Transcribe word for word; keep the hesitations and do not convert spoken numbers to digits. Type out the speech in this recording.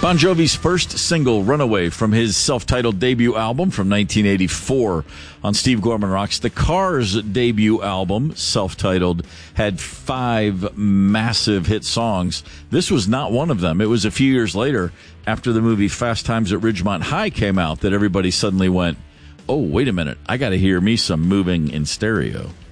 Bon Jovi's first single, Runaway, from his self-titled debut album from nineteen eighty-four on Steve Gorman Rocks. The Cars' debut album, self-titled, had five massive hit songs. This was not one of them. It was a few years later, after the movie Fast Times at Ridgemont High came out, that everybody suddenly went, oh, wait a minute, I got to hear me some Moving in Stereo.